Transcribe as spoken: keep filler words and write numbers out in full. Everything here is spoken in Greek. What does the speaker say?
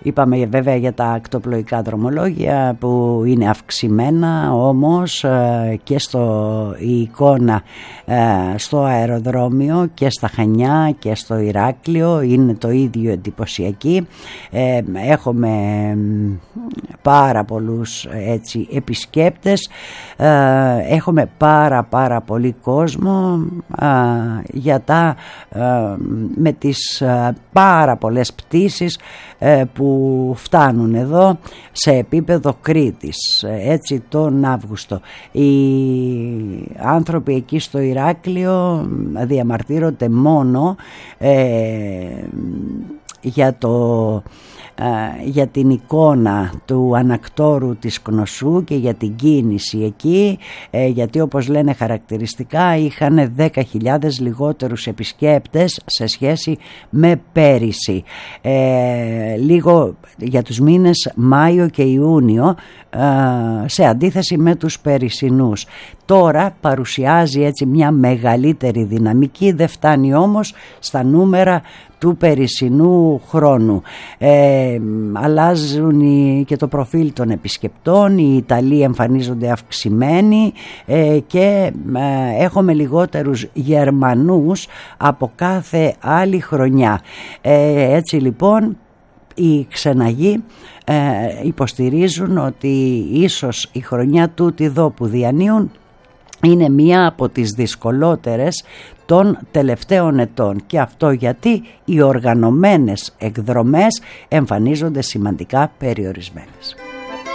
Είπαμε βέβαια για τα ακτοπλοϊκά δρομολόγια που είναι αυξημένα, όμως και στο, η εικόνα στο αεροδρόμιο και στα Χανιά και στο Ηράκλειο είναι το ίδιο εντυπωσιακή. Έχουμε πάρα πολλούς έτσι επισκέπτες, έχουμε πάρα πάρα πολύ κόσμο για τα, με τις πάρα πολλές πτήσεις που φτάνουν εδώ σε επίπεδο Κρήτης έτσι τον Αύγουστο. Οι άνθρωποι εκεί στο Ηράκλειο διαμαρτύρονται μόνο ε, για το για την εικόνα του ανακτόρου της Κνωσού και για την κίνηση εκεί, γιατί όπως λένε χαρακτηριστικά είχαν δέκα χιλιάδες λιγότερους επισκέπτες σε σχέση με πέρυσι. Ε, λίγο για τους μήνες Μάιο και Ιούνιο σε αντίθεση με τους περυσινούς. Τώρα παρουσιάζει έτσι μια μεγαλύτερη δυναμική, δεν φτάνει όμως στα νούμερα του περυσινού χρόνου. Ε, αλλάζουν οι, και το προφίλ των επισκεπτών, οι Ιταλοί εμφανίζονται αυξημένοι ε, και ε, έχουμε λιγότερους Γερμανούς από κάθε άλλη χρονιά. Ε, έτσι λοιπόν οι ξεναγοί ε, υποστηρίζουν ότι ίσως η χρονιά τούτη εδώ που διανύουν είναι μία από τις δυσκολότερες των τελευταίων ετών, και αυτό γιατί οι οργανωμένες εκδρομές εμφανίζονται σημαντικά περιορισμένες.